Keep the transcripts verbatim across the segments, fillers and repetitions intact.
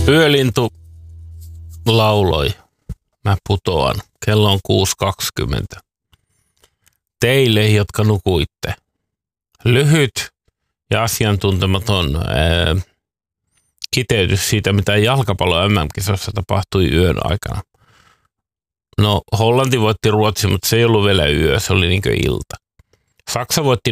Yölintu lauloi. Mä putoan. Kello on kuusi kaksikymmentä. Teille, jotka nukuitte. Lyhyt ja asiantuntematon ää, kiteytys siitä, mitä jalkapallo M M-kisossa tapahtui yön aikana. No, Hollanti voitti Ruotsi, mutta se ei ollut vielä yö, se oli niinkö ilta. Saksa voitti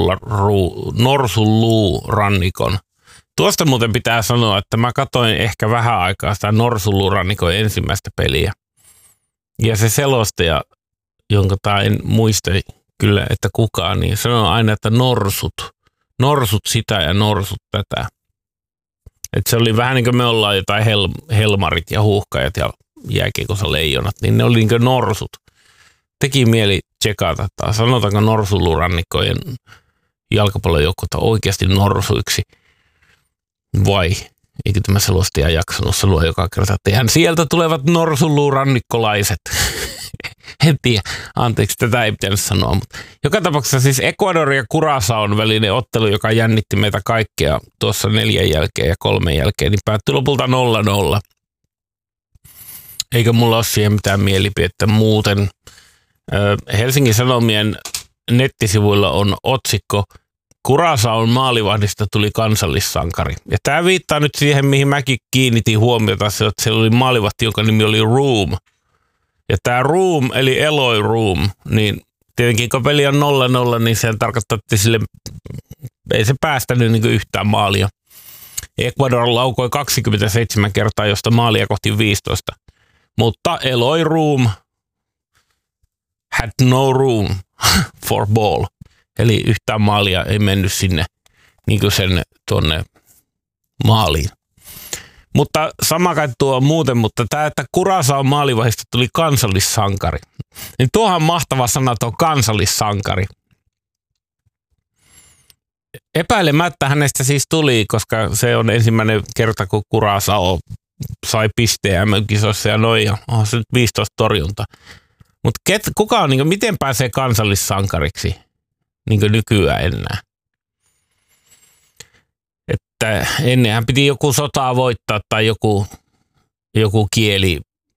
Norsunluurannikon. Tuosta muuten pitää sanoa, että mä katsoin ehkä vähän aikaa sitä Norsunluurannikon ensimmäistä peliä. Ja se selostaja, jonka tai en muista kyllä, että kukaan, niin sanoo aina, että norsut. Norsut sitä ja norsut tätä. Että se oli vähän niin kuin me ollaan jotain hel- helmarit ja huuhkajat ja jääkiekossa leijonat, niin ne oli niin kuin norsut. Teki mieli tsekata, että sanotaanko Norsunluurannikkojen jalkapallojoukkuetta oikeasti norsuiksi vai eikö tämä selostaja jaksanut sanoa joka kerta, että ihan sieltä tulevat norsunluurannikkolaiset. En tiedä, anteeksi, tätä ei pitänyt sanoa, mutta joka tapauksessa siis Ecuador ja Curaçaon välinen ottelu, joka jännitti meitä kaikkea tuossa neljän jälkeen ja kolmen jälkeen, niin päättyi lopulta nolla nolla. Eikä mulla ole siihen mitään mielipidettä muuten. Helsingin Sanomien nettisivuilla on otsikko Curaçaon maalivahdista tuli kansallissankari. Ja tämä viittaa nyt siihen, mihin mäkin kiinnitin huomiota, että siellä oli maalivahti, jonka nimi oli Room. Ja tämä Room, eli Eloy Room, niin tietenkin kun peli on nolla nolla, niin se tarkoittaa, että sille ei se päästänyt niin yhtään maalia. Ecuador laukoi kaksikymmentäseitsemän kertaa, josta maalia kohti viisitoista. Mutta Eloy Room had no room for ball. Eli yhtään maalia ei mennyt sinne niin kuin sen tuonne maaliin. Mutta sama kai tuo muuten, mutta tämä, että Curaçaon maalivahdista tuli kansallissankari. Niin tuohan mahtava sana tuo kansallissankari. Epäilemättä hänestä siis tuli, koska se on ensimmäinen kerta, kun Curaçao sai pisteen M M-kisoissa ja noin, ja onhan se nyt viisitoista torjunta. Mutta kuka on, niin kuin, miten pääsee kansallissankariksi niin kuin nykyään enää? Että ennenhän piti joku sotaa voittaa tai joku, joku kieli,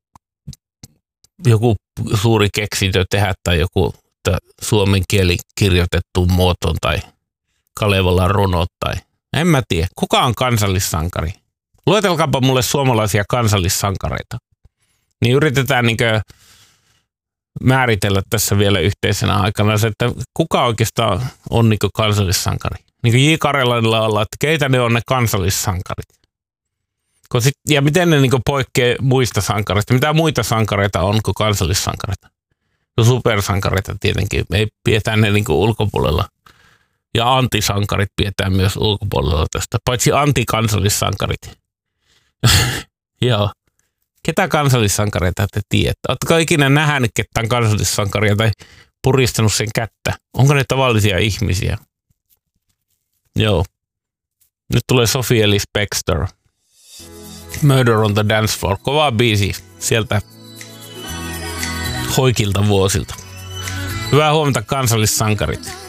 joku suuri keksintö tehdä tai joku suomen kieli kirjoitettuun muotoon tai Kalevalan runot tai en mä tiedä. Kuka on kansallissankari? Luetelkaapa mulle suomalaisia kansallissankareita. Niin yritetään niinkö määritellä tässä vielä yhteisenä aikana se, että kuka oikeastaan on niinkö kansallissankari. Niin kuin J. Karjalanilla ollaan, että keitä ne on ne kansallissankarit. Sit, ja miten ne niin poikkeaa muista sankareista? Mitä muita sankareita on kuin kansallissankareita? No supersankareita tietenkin. Me pidetään ne niin ulkopuolella. Ja antisankarit pidetään myös ulkopuolella tästä. Paitsi antikansallissankarit. Joo. Ketä kansallissankareita te tiedätte? Oletko ikinä nähnyt ketään kansallissankaria tai puristanut sen kättä? Onko ne tavallisia ihmisiä? Joo. Nyt tulee Sophie Ellis Bextor. Murder on the Dance Floor. Kova biisi sieltä hoikilta vuosilta. Hyvää huomenta kansallissankarit.